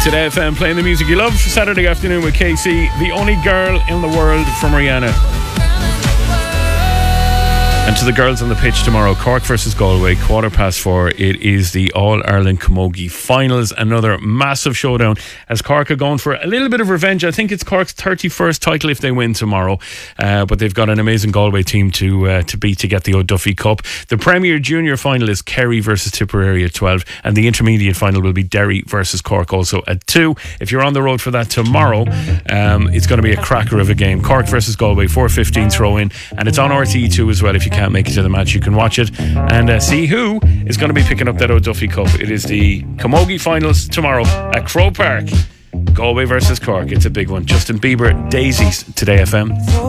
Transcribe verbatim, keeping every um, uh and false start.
Today F M playing the music you love. Saturday afternoon with K C, the only girl in the world from Rihanna. And to the girls on the pitch tomorrow, Cork versus Galway, quarter past four. It is the All-Ireland Camogie Finals. Another massive showdown as Cork are going for a little bit of revenge. I think it's Cork's thirty-first title if they win tomorrow. Uh, but they've got an amazing Galway team to uh, to beat to get the O'Duffy Cup. The Premier Junior final is Kerry versus Tipperary at twelve. And the intermediate final will be Derry versus Cork also at two. If you're on the road for that tomorrow, um, it's going to be a cracker of a game. Cork versus Galway, four fifteen throw in. And it's on R T E two as well. If you can't make it to the match, you can watch it and uh, see who is going to be picking up that O'Duffy Cup. It is the Camogie Finals tomorrow at Croke Park. Galway versus Cork. It's a big one. Justin Bieber, Daisies, Today F M.